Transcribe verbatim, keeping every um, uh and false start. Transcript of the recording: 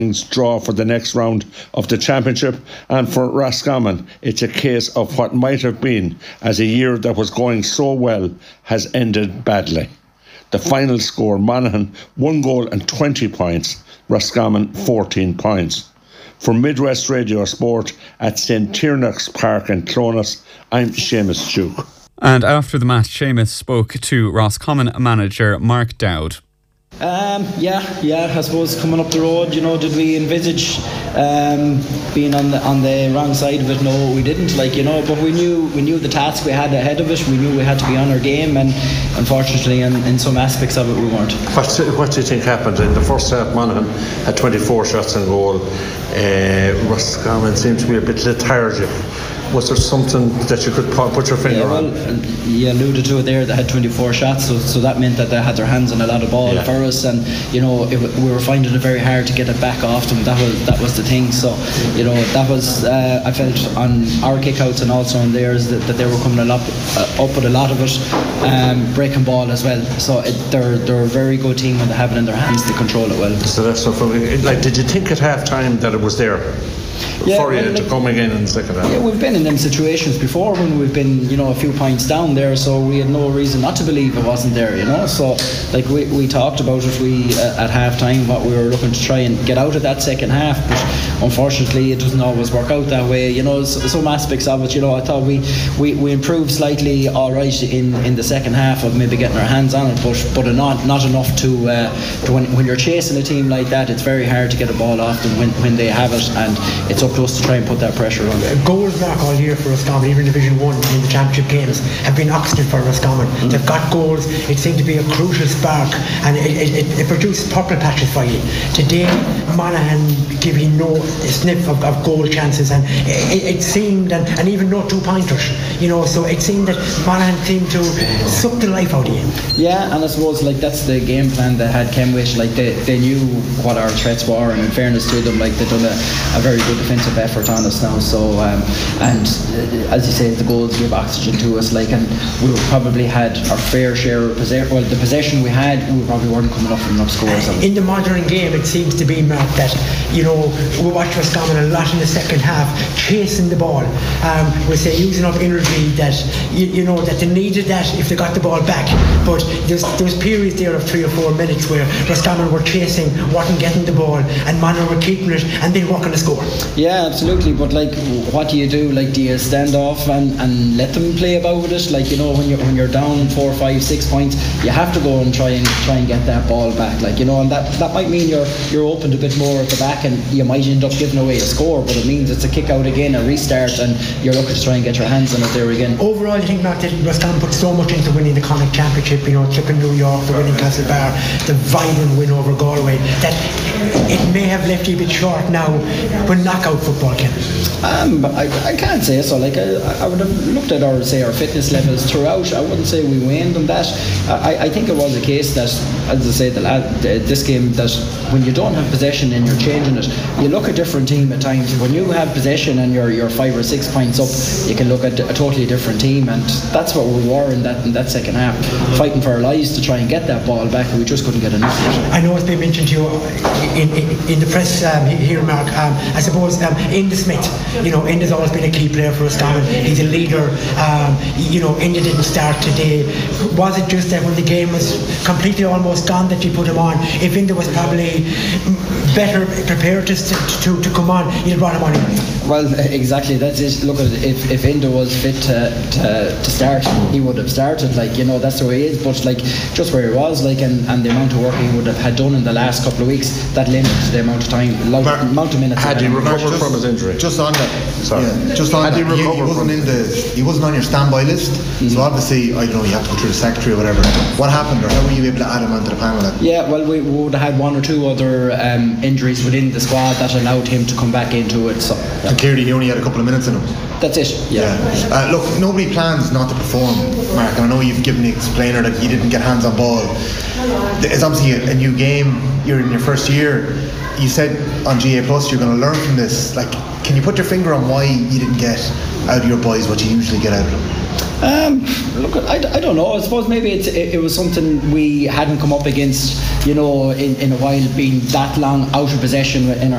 draw for the next round of the championship, and for Roscommon it's a case of what might have been, as a year that was going so well has ended badly. The final score: Monaghan one goal and twenty points, Roscommon fourteen points. For Midwest Radio Sport at Saint Tiernach's Park in Clonus, I'm Seamus Duke. And after the match, Seamus spoke to Roscommon manager Mark Dowd. Um, yeah, yeah. I suppose coming up the road, you know, did we envisage um, being on the on the wrong side of it? No, we didn't. Like, you know, but we knew we knew the task we had ahead of it. We knew we had to be on our game, and unfortunately, in, in some aspects of it, we weren't. What, what do you think happened in the first half? Monaghan had twenty-four shots on goal. Uh, Roscommon seemed to be a bit lethargic. Was there something that you could put your finger yeah, well, on? You alluded to it there. They had twenty-four shots, so so that meant that they had their hands on a lot of ball yeah. for us, and you know it, we were finding it very hard to get it back off them. That was that was the thing. So you know that was uh, I felt on our kickouts and also on theirs that, that they were coming a lot uh, up with a lot of it, um, breaking ball as well. So it, they're they're a very good team when they have it in their hands. They control it well. So that's so funny. Like, did you think at half time that it was there? Yeah, for you well, to like, come again in the second half? Yeah, we've been in them situations before when we've been, you know, a few points down there, so we had no reason not to believe it wasn't there, you know. So, like we, we talked about it, we uh, at half time what we were looking to try and get out of that second half, but unfortunately it doesn't always work out that way, you know. Some aspects of it, you know, I thought we, we, we improved slightly, all right, in, in the second half of maybe getting our hands on it, but but not not enough to, uh, to when, when you're chasing a team like that, it's very hard to get a ball off them when, when they have it, and it's up to us to try and put that pressure on. Goals back all year for Roscommon, even Division one in the championship games, have been oxygen for Roscommon. Mm. They've got goals. It seemed to be a crucial spark, and it, it, it produced purple patches for you. Today, Monaghan giving no sniff of, of goal chances, and it, it seemed, and, and even no two pointers, you know. So it seemed that Monaghan seemed to suck the life out of you. Yeah, and I suppose like that's the game plan that had Kenwich. Like they, they knew what our threats were, and in fairness to them, like they've done a, a very good defensive effort on us now. So um, and uh, as you say, the goals give oxygen to us. Like, and we probably had our fair share of possession. Well, the possession we had, we probably weren't coming up with enough scores. In the modern game, it seems to be, Mark, that you know we watch Roscommon a lot in the second half, chasing the ball. Um, we say using up energy that you, you know that they needed that if they got the ball back. But there's there was periods there of three or four minutes where Roscommon were chasing, wasn't getting the ball, and Monaghan were keeping it and then working the score. Yeah, absolutely. But like, what do you do? Like, do you stand off and, and let them play about it? Like, you know, when you're when you're down four, five, six points, you have to go and try and try and get that ball back. Like, you know, and that, that might mean you're you're opened a bit more at the back, and you might end up giving away a score. But it means it's a kick out again, a restart, and you're looking to try and get your hands on it there again. Overall, I think, Mark, that Roscommon put so much into winning the Connacht Championship. You know, clipping New York, the winning Castlebar, the violent win over Galway. That it may have left you a bit short now when knockout football came. Um, I, I can't say so. Like I, I would have looked at our say our fitness levels throughout. I wouldn't say we waned on that. I, I think it was a case that, as I say, the lad, this game, that when you don't have possession and you're changing it, you look a different team at times. When you have possession and you're you're five or six points up, you can look at a totally different team, and that's what we were in that in that second half, fighting for our lives to try and get that ball back, and we just couldn't get enough of it. I know it's been mentioned to you in in, in the press um, here, Mark. Um, I suppose um, Enda Smith. You know, Enda's always been a key player for Roscommon. He's a leader. Um, you know, Enda didn't start today. Was it just that when the game was completely almost gone that you put him on? If Enda was probably better prepared to to, to come on, you'd brought him on. Well, exactly. That's it. Look, if if Enda was fit to, to to start, he would have started. Like, you know, that's the way he is. But like, just where he was, like, and, and the amount of work he would have had done in the last couple of weeks, that limited the amount of time, like, Mark, amount of minutes. Had he recovered from his injury? Just on that, sorry. Yeah, just on had that, he, he, he wasn't in the, he wasn't on your standby list. Mm-hmm. So obviously, I don't know, you have to go through the secretary or whatever. What happened, or how were you able to add him onto the panel? Then? Yeah, well, we would have had one or two other um, injuries within the squad that allowed him to come back into it. So, yeah. And clearly, he only had a couple of minutes in him. That's it. Yeah. yeah. Uh, look, nobody plans not to perform, Mark. And I know you've given the explainer that you didn't get hands on ball. It's obviously a, a new game. You're in your first year. You said on G A Plus you're going to learn from this. Like, can you put your finger on why you didn't get out of your boys what you usually get out of them? Um, look, I, I don't know. I suppose maybe it's, it, it was something we hadn't come up against, you know, in, in a while, being that long out of possession in our